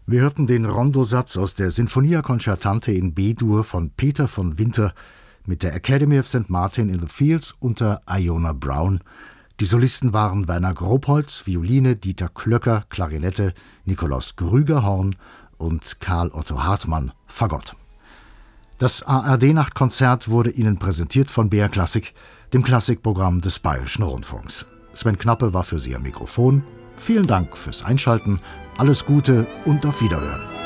Wir hörten den Rondosatz aus der Sinfonia Concertante in B-Dur von Peter von Winter mit der Academy of St. Martin in the Fields unter Iona Brown. Die Solisten waren Werner Grobholz, Violine, Dieter Klöcker, Klarinette, Nikolaus Grüger-Horn und Karl Otto Hartmann, Fagott. Das ARD-Nachtkonzert wurde Ihnen präsentiert von BR Klassik, dem Klassikprogramm des Bayerischen Rundfunks. Sven Knappe war für Sie am Mikrofon. Vielen Dank fürs Einschalten, alles Gute und auf Wiederhören.